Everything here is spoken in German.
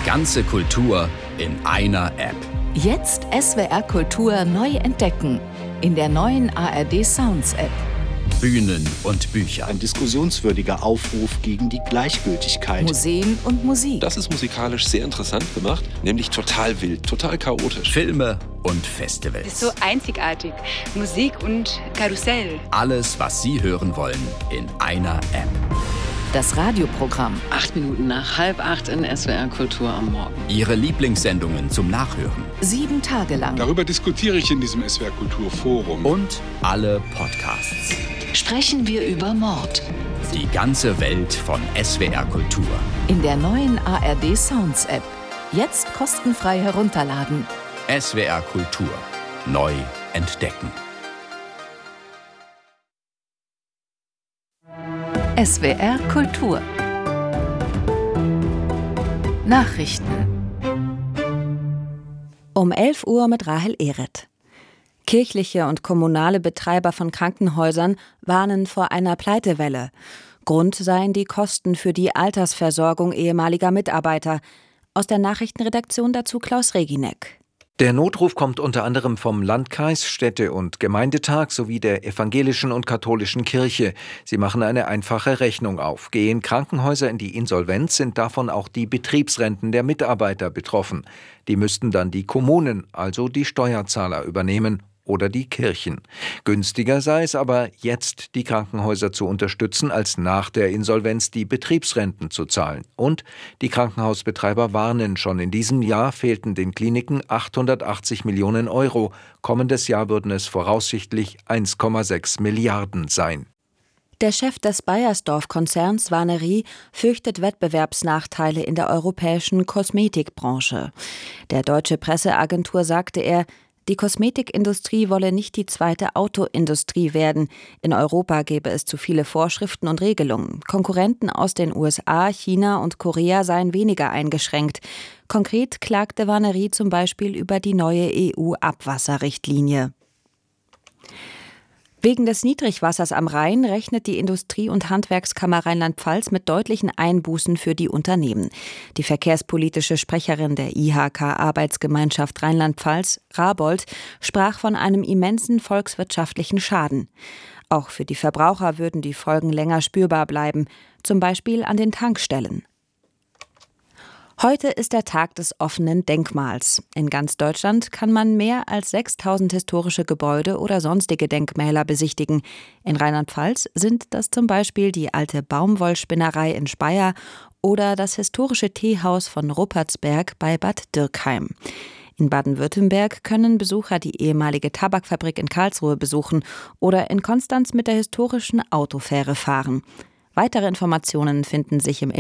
ganze Kultur in einer App. Jetzt SWR Kultur neu entdecken. In der neuen ARD Sounds App. Bühnen und Bücher. Ein diskussionswürdiger Aufruf gegen die Gleichgültigkeit. Museen und Musik. Das ist musikalisch sehr interessant gemacht, nämlich total wild, total chaotisch. Filme und Festivals. Das ist so einzigartig. Musik und Karussell. Alles, was Sie hören wollen, in einer App. Das Radioprogramm. 8 Minuten nach 7:30 in SWR Kultur am Morgen. Ihre Lieblingssendungen zum Nachhören. 7 Tage lang. Darüber diskutiere ich in diesem SWR Kulturforum. Und alle Podcasts. Sprechen wir über Mord. Die ganze Welt von SWR Kultur. In der neuen ARD Sounds App. Jetzt kostenfrei herunterladen. SWR Kultur. Neu entdecken. SWR Kultur. Nachrichten. Um 11 Uhr mit Rahel Ehret. Kirchliche und kommunale Betreiber von Krankenhäusern warnen vor einer Pleitewelle. Grund seien die Kosten für die Altersversorgung ehemaliger Mitarbeiter. Aus der Nachrichtenredaktion dazu Klaus Reginek. Der Notruf kommt unter anderem vom Landkreis, Städte- und Gemeindetag sowie der evangelischen und katholischen Kirche. Sie machen eine einfache Rechnung auf. Gehen Krankenhäuser in die Insolvenz, sind davon auch die Betriebsrenten der Mitarbeiter betroffen. Die müssten dann die Kommunen, also die Steuerzahler, übernehmen. Oder die Kirchen. Günstiger sei es aber, jetzt die Krankenhäuser zu unterstützen, als nach der Insolvenz die Betriebsrenten zu zahlen. Und die Krankenhausbetreiber warnen, schon in diesem Jahr fehlten den Kliniken 880 Millionen Euro. Kommendes Jahr würden es voraussichtlich 1,6 Milliarden sein. Der Chef des Beiersdorf-Konzerns Svanerie fürchtet Wettbewerbsnachteile in der europäischen Kosmetikbranche. Der Deutsche Presseagentur sagte er, die Kosmetikindustrie wolle nicht die zweite Autoindustrie werden. In Europa gäbe es zu viele Vorschriften und Regelungen. Konkurrenten aus den USA, China und Korea seien weniger eingeschränkt. Konkret klagte Svanerie zum Beispiel über die neue EU-Abwasserrichtlinie. Wegen des Niedrigwassers am Rhein rechnet die Industrie- und Handwerkskammer Rheinland-Pfalz mit deutlichen Einbußen für die Unternehmen. Die verkehrspolitische Sprecherin der IHK-Arbeitsgemeinschaft Rheinland-Pfalz, Rabold, sprach von einem immensen volkswirtschaftlichen Schaden. Auch für die Verbraucher würden die Folgen länger spürbar bleiben, zum Beispiel an den Tankstellen. Heute ist der Tag des offenen Denkmals. In ganz Deutschland kann man mehr als 6.000 historische Gebäude oder sonstige Denkmäler besichtigen. In Rheinland-Pfalz sind das zum Beispiel die alte Baumwollspinnerei in Speyer oder das historische Teehaus von Ruppertsberg bei Bad Dürkheim. In Baden-Württemberg können Besucher die ehemalige Tabakfabrik in Karlsruhe besuchen oder in Konstanz mit der historischen Autofähre fahren. Weitere Informationen finden sich im